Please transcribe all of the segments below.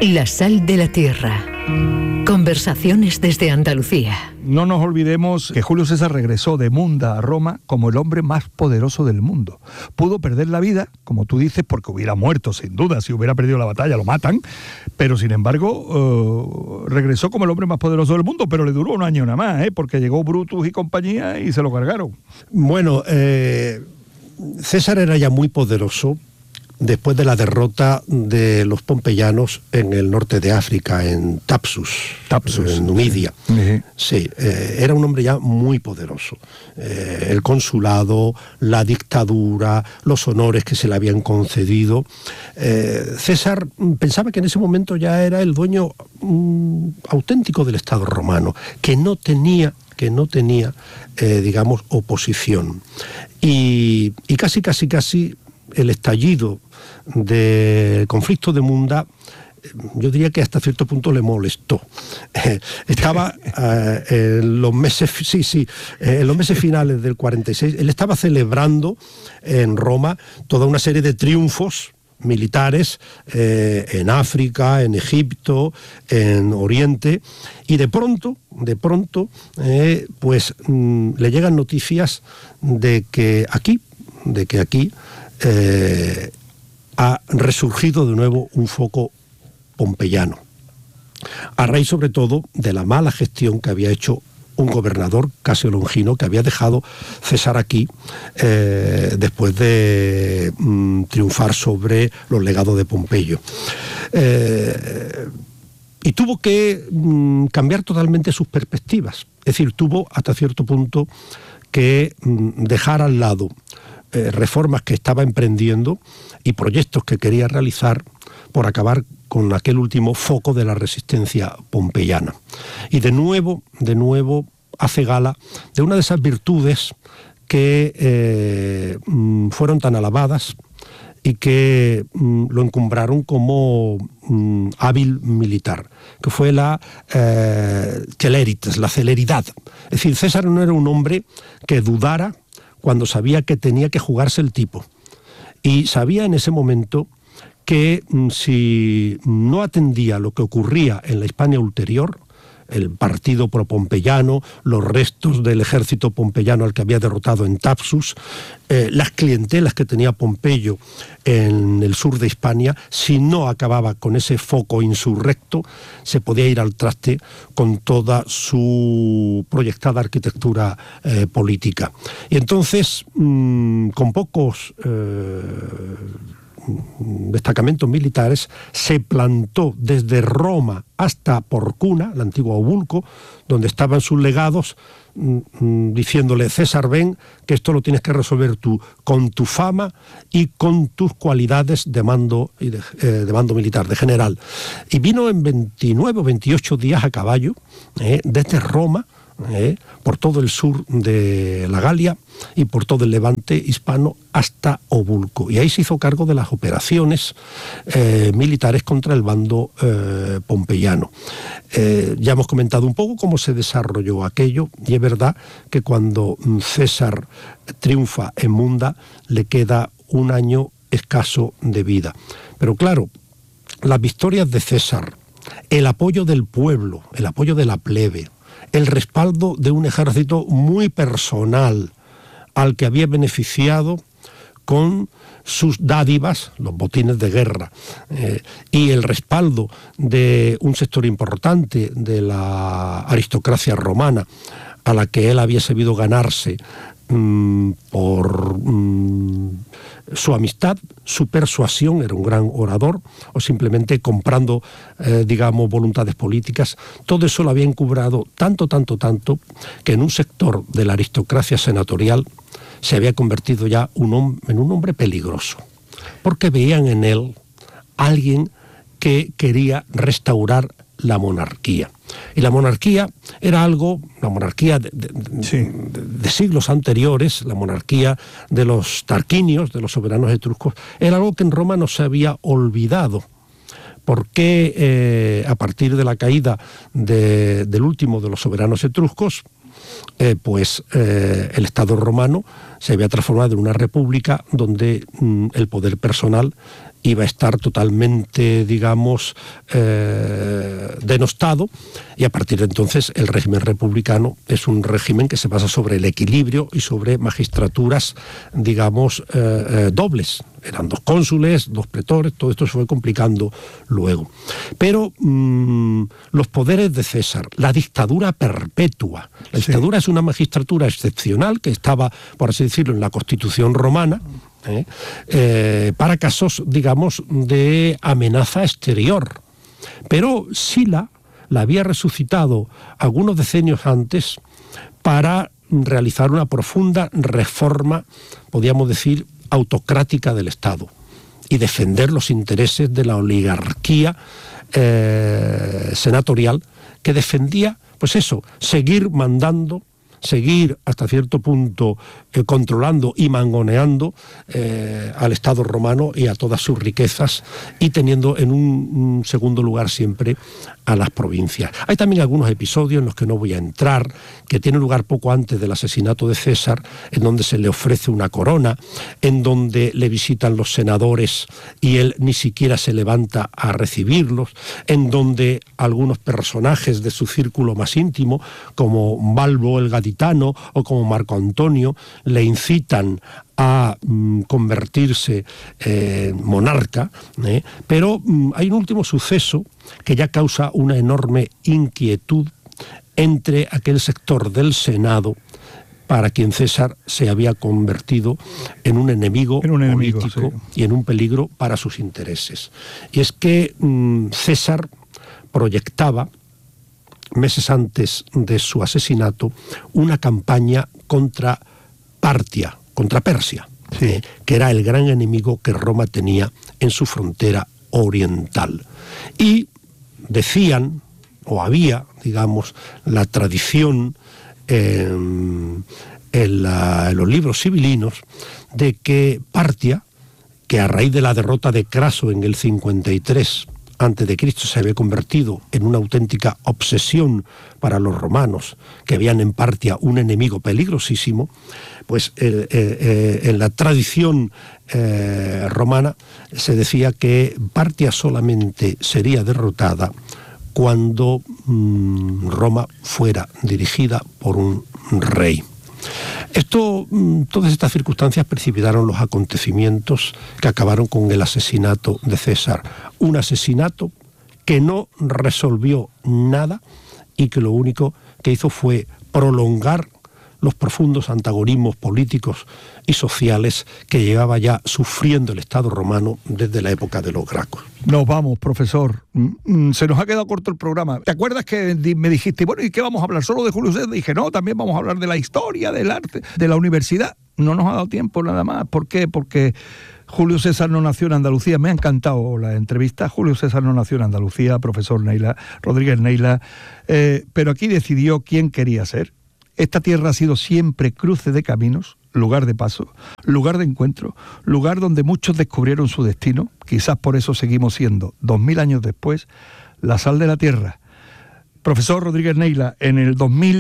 La sal de la tierra. Conversaciones desde Andalucía. No nos olvidemos que Julio César regresó de Munda a Roma como el hombre más poderoso del mundo. Pudo perder la vida, como tú dices, porque hubiera muerto, sin duda. Si hubiera perdido la batalla, lo matan. Pero, sin embargo, regresó como el hombre más poderoso del mundo. Pero le duró un año nada más, porque llegó Brutus y compañía y se lo cargaron. Bueno, César era ya muy poderoso después de la derrota de los pompeyanos en el norte de África, en Thapsus, en Numidia. Sí, era un hombre ya muy poderoso. El consulado, la dictadura, los honores que se le habían concedido. César pensaba que en ese momento ya era el dueño auténtico del Estado romano, que no tenía digamos, oposición. Y casi el estallido del conflicto de Munda, yo diría que hasta cierto punto le molestó. Estaba en los meses finales del 46, él estaba celebrando en Roma toda una serie de triunfos militares en África, en Egipto, en Oriente, y de pronto, le llegan noticias de que aquí ha resurgido de nuevo un foco pompeyano, a raíz sobre todo de la mala gestión que había hecho un gobernador, Casio Longino, que había dejado César aquí después de triunfar sobre los legados de Pompeyo. Y tuvo que cambiar totalmente sus perspectivas. Es decir, tuvo hasta cierto punto que dejar al lado reformas que estaba emprendiendo y proyectos que quería realizar por acabar con aquel último foco de la resistencia pompeyana. Y de nuevo hace gala de una de esas virtudes que fueron tan alabadas y que lo encumbraron como hábil militar, que fue la celeritas, la celeridad. Es decir, César no era un hombre que dudara cuando sabía que tenía que jugarse el tipo. Y sabía en ese momento que si no atendía lo que ocurría en la Hispania ulterior, el partido pro-pompeyano, los restos del ejército pompeyano al que había derrotado en Thapsus, las clientelas que tenía Pompeyo en el sur de Hispania, si no acababa con ese foco insurrecto, se podía ir al traste con toda su proyectada arquitectura política. Y entonces, con pocos destacamentos militares, se plantó desde Roma hasta Porcuna, la antigua Obulco, donde estaban sus legados, diciéndole: César, ven, que esto lo tienes que resolver tú, con tu fama y con tus cualidades de mando, de mando militar, de general. Y vino en 29 o 28 días a caballo, desde Roma, por todo el sur de la Galia y por todo el levante hispano hasta Obulco. Y ahí se hizo cargo de las operaciones militares contra el bando pompeyano. Ya hemos comentado un poco cómo se desarrolló aquello, y es verdad que cuando César triunfa en Munda le queda un año escaso de vida. Pero claro, las victorias de César, el apoyo del pueblo, el apoyo de la plebe, el respaldo de un ejército muy personal al que había beneficiado con sus dádivas, los botines de guerra, y el respaldo de un sector importante de la aristocracia romana a la que él había sabido ganarse por su amistad, su persuasión, era un gran orador, o simplemente comprando, digamos, voluntades políticas. Todo eso lo había encumbrado tanto, que en un sector de la aristocracia senatorial se había convertido ya en un hombre peligroso, porque veían en él alguien que quería restaurar la monarquía. Y la monarquía era algo, la monarquía de siglos anteriores, la monarquía de los tarquinios, de los soberanos etruscos, era algo que en Roma no se había olvidado, porque a partir de la caída del último de los soberanos etruscos, el Estado romano se había transformado en una república donde el poder personal iba a estar totalmente, digamos, denostado, y a partir de entonces el régimen republicano es un régimen que se basa sobre el equilibrio y sobre magistraturas, digamos, dobles. Eran 2 cónsules, 2 pretores, todo esto se fue complicando luego. Pero los poderes de César, la dictadura perpetua. La dictadura es una magistratura excepcional que estaba, por así decirlo, en la Constitución romana, para casos, digamos, de amenaza exterior. Pero Sila la había resucitado algunos decenios antes para realizar una profunda reforma, podríamos decir, autocrática del Estado y defender los intereses de la oligarquía senatorial, que defendía, pues eso, seguir mandando, seguir hasta cierto punto controlando y mangoneando al Estado romano y a todas sus riquezas, y teniendo en un segundo lugar siempre a las provincias. Hay también algunos episodios en los que no voy a entrar, que tienen lugar poco antes del asesinato de César, en donde se le ofrece una corona, en donde le visitan los senadores y él ni siquiera se levanta a recibirlos, en donde algunos personajes de su círculo más íntimo, como Balbo el gaditano o como Marco Antonio, le incitan a convertirse en monarca, pero hay un último suceso que ya causa una enorme inquietud entre aquel sector del Senado para quien César se había convertido en un enemigo político, sí, y en un peligro para sus intereses. Y es que César proyectaba, meses antes de su asesinato, una campaña contra Partia, contra Persia, sí, que era el gran enemigo que Roma tenía en su frontera oriental. Y decían, o había, digamos, la tradición en los libros sibilinos, de que Partia, que a raíz de la derrota de Craso en el 53 a.C. se había convertido en una auténtica obsesión para los romanos, que veían en Partia un enemigo peligrosísimo, pues en la tradición romana se decía que Partia solamente sería derrotada cuando Roma fuera dirigida por un rey. Todas estas circunstancias precipitaron los acontecimientos que acabaron con el asesinato de César. Un asesinato que no resolvió nada y que lo único que hizo fue prolongar los profundos antagonismos políticos y sociales que llevaba ya sufriendo el Estado romano desde la época de los Gracos. Nos vamos, profesor. Se nos ha quedado corto el programa. ¿Te acuerdas que me dijiste, bueno, ¿y qué vamos a hablar? ¿Solo de Julio César? Dije, no, también vamos a hablar de la historia, del arte, de la universidad. No nos ha dado tiempo nada más. ¿Por qué? Porque Julio César no nació en Andalucía. Me ha encantado la entrevista. Julio César no nació en Andalucía, profesor Rodríguez Neila, pero aquí decidió quién quería ser. Esta tierra ha sido siempre cruce de caminos, lugar de paso, lugar de encuentro, lugar donde muchos descubrieron su destino. Quizás por eso seguimos siendo, 2000 años después, la sal de la tierra. Profesor Rodríguez Neila, en el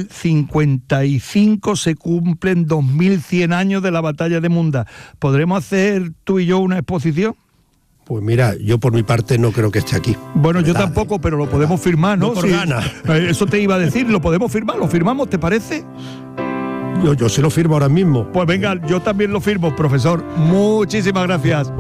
2055 se cumplen 2100 años de la batalla de Munda. ¿Podremos hacer tú y yo una exposición? Pues mira, yo por mi parte no creo que esté aquí. Bueno, yo tampoco, pero lo podemos firmar, ¿no? No por ganas. Eso te iba a decir, lo podemos firmar, ¿lo firmamos, te parece? Yo sí lo firmo ahora mismo. Pues venga, yo también lo firmo, profesor. Muchísimas gracias.